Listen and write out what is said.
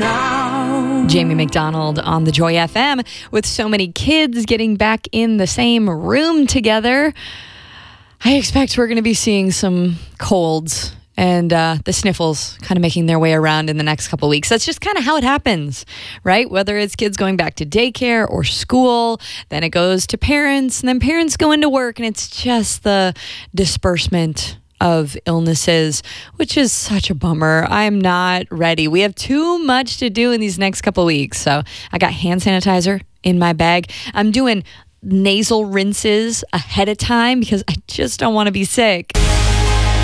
now. Jamie McDonald on the Joy FM. With so many kids getting back in the same room together, I expect we're going to be seeing some colds and the sniffles kind of making their way around in the next couple of weeks. That's just kind of how it happens, right? Whether it's kids going back to daycare or school, then it goes to parents, and then parents go into work, and it's just the disbursement of illnesses, which is such a bummer. I'm not ready. We have too much to do in these next couple of weeks. So I got hand sanitizer in my bag. I'm doing nasal rinses ahead of time because I just don't want to be sick.